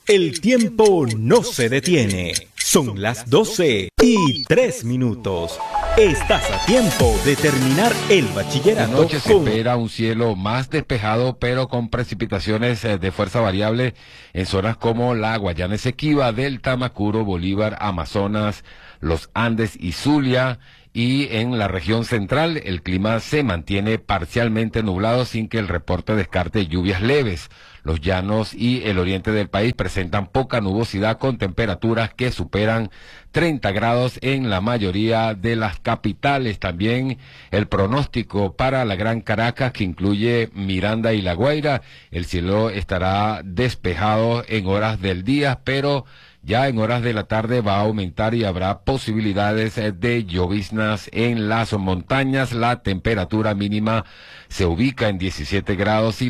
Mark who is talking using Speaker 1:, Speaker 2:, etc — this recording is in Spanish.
Speaker 1: El tiempo no se detiene. Son las 12:03. Estás a tiempo de terminar el bachillerato.
Speaker 2: Esta noche se espera un cielo más despejado, pero con precipitaciones de fuerza variable en zonas como la Guayana Esequiba, Delta, Macuro, Bolívar, Amazonas, los Andes y Zulia. Y en la región central el clima se mantiene parcialmente nublado sin que el reporte descarte lluvias leves. Los llanos y el oriente del país presentan poca nubosidad con temperaturas que superan 30 grados en la mayoría de las capitales. También el pronóstico para la Gran Caracas, que incluye Miranda y La Guaira. El cielo estará despejado en horas del día, pero ya en horas de la tarde va a aumentar y habrá posibilidades de lloviznas en las montañas. La temperatura mínima se ubica en 17 grados y